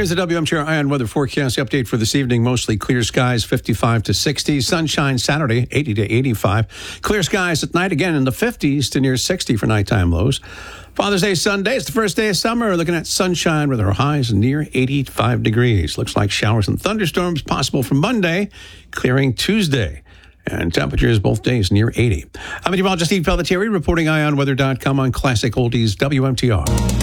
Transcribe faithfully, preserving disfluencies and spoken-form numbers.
Here's the W M T R Ion weather forecast update for this evening. Mostly clear skies, fifty-five to sixty. Sunshine Saturday, eighty to eighty-five. Clear skies at night again in the fifties to near sixty for nighttime lows. Father's Day Sunday is the first day of summer. Looking at sunshine with our highs near eighty-five degrees. Looks like showers and thunderstorms possible for Monday, clearing Tuesday. And temperatures both days near eighty. I'm meteorologist Steve Pelletieri reporting ion weather dot com on Classic Oldies W M T R.